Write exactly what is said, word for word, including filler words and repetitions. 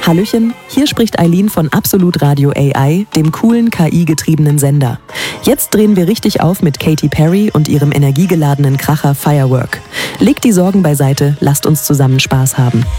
Hallöchen, hier spricht Eileen von Absolut Radio A I, dem coolen K I-getriebenen Sender. Jetzt drehen wir richtig auf mit Katy Perry und ihrem energiegeladenen Kracher Firework. Legt die Sorgen beiseite, lasst uns zusammen Spaß haben.